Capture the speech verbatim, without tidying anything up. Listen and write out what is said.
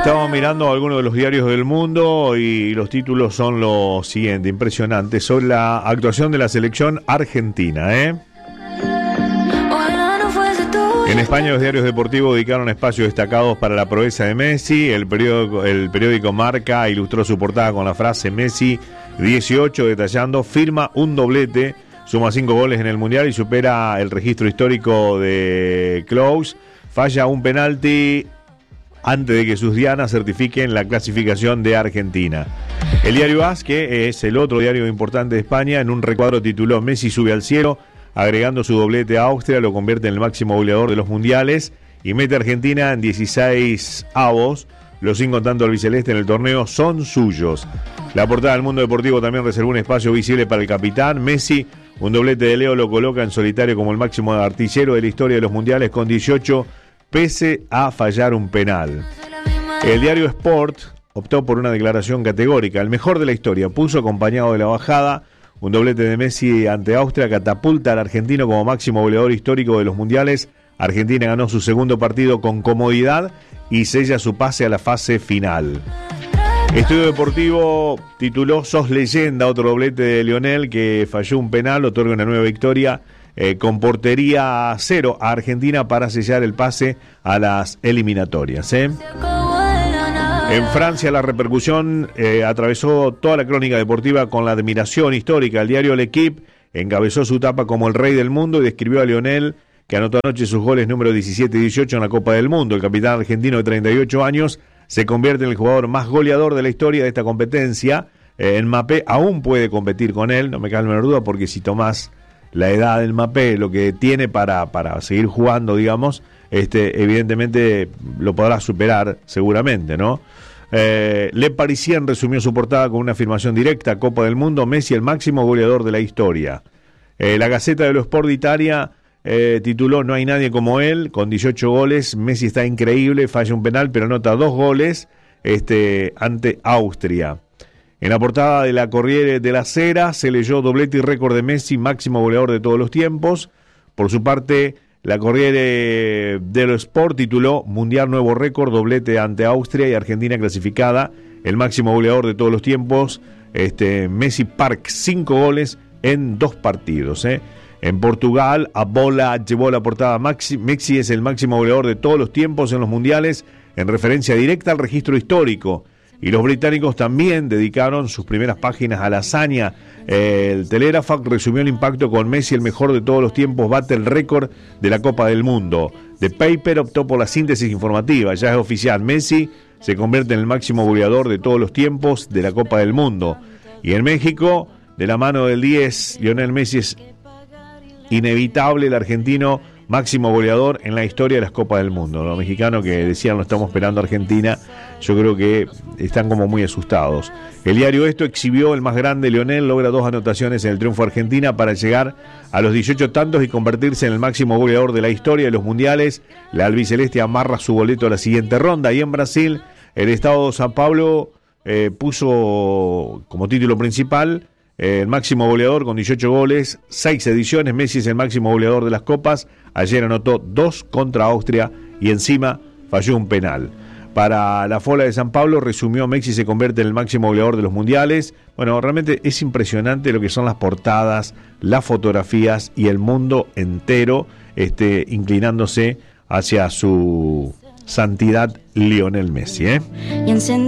Estamos mirando algunos de los diarios del mundo y los títulos son los siguientes, impresionantes, sobre la actuación de la selección argentina, ¿eh? En España los diarios deportivos dedicaron espacios destacados para la proeza de Messi. El periódico, el periódico Marca ilustró su portada con la frase Messi dieciocho, detallando, firma un doblete, suma cinco goles en el Mundial y supera el registro histórico de Klose. Falla un penalti antes de que sus dianas certifiquen la clasificación de Argentina. El diario A S, que es el otro diario importante de España, en un recuadro tituló Messi sube al cielo, agregando su doblete a Austria, lo convierte en el máximo goleador de los mundiales y mete a Argentina en dieciséis avos. Los cinco tantos albiceleste en el torneo son suyos. La portada del Mundo Deportivo también reservó un espacio visible para el capitán. Messi, un doblete de Leo, lo coloca en solitario como el máximo artillero de la historia de los mundiales con dieciocho, pese a fallar un penal. El diario Sport optó por una declaración categórica. El mejor de la historia, puso acompañado de la bajada. Un doblete de Messi ante Austria catapulta al argentino como máximo goleador histórico de los mundiales. Argentina ganó su segundo partido con comodidad y sella su pase a la fase final. Estudio Deportivo tituló Sos leyenda, otro doblete de Lionel que falló un penal, otorga una nueva victoria eh, con portería cero a Argentina para sellar el pase a las eliminatorias, ¿eh? En Francia la repercusión eh, atravesó toda la crónica deportiva con la admiración histórica. El diario L'Equipe encabezó su tapa como el rey del mundo y describió a Lionel, que anotó anoche sus goles número diecisiete y dieciocho en la Copa del Mundo. El capitán argentino de treinta y ocho años se convierte en el jugador más goleador de la historia de esta competencia. Eh, Mbappé aún puede competir con él, no me cabe la menor duda, porque si tomás la edad del Mbappé, lo que tiene para, para seguir jugando, digamos, este, evidentemente lo podrá superar seguramente, ¿no? Eh, Le Parisien resumió su portada con una afirmación directa: Copa del Mundo, Messi el máximo goleador de la historia. Eh, la Gaceta dello Sport de Italia eh, tituló No hay nadie como él, con dieciocho goles, Messi está increíble, falla un penal pero anota dos goles este, ante Austria. En la portada de la Corriere della Sera se leyó doblete y récord de Messi, máximo goleador de todos los tiempos. Por su parte, la Corriere dello Sport tituló Mundial nuevo récord, doblete ante Austria y Argentina clasificada, el máximo goleador de todos los tiempos. Este, Messi Park, cinco goles en dos partidos. ¿eh? En Portugal, a bola llevó la portada Maxi, Messi es el máximo goleador de todos los tiempos en los mundiales, en referencia directa al registro histórico. Y los británicos también dedicaron sus primeras páginas a la hazaña. El Telegraph resumió el impacto con Messi, el mejor de todos los tiempos, bate el récord de la Copa del Mundo. The Paper optó por la síntesis informativa, ya es oficial, Messi se convierte en el máximo goleador de todos los tiempos de la Copa del Mundo. Y en México, de la mano del diez, Lionel Messi es inevitable, el argentino máximo goleador en la historia de las Copas del Mundo. Los mexicanos que decían lo estamos esperando a Argentina, yo creo que están como muy asustados. El diario Esto exhibió el más grande, Lionel logra dos anotaciones en el triunfo de Argentina para llegar a los dieciocho tantos y convertirse en el máximo goleador de la historia de los mundiales. La albiceleste amarra su boleto a la siguiente ronda. Y en Brasil, el estado de São Paulo eh, puso como título principal el máximo goleador con dieciocho goles, seis ediciones. Messi es el máximo goleador de las copas. Ayer anotó dos contra Austria y encima falló un penal. Para la Fola de San Pablo resumió Messi se convierte en el máximo goleador de los mundiales. Bueno, realmente es impresionante lo que son las portadas, las fotografías y el mundo entero este, inclinándose hacia su santidad Lionel Messi, ¿eh?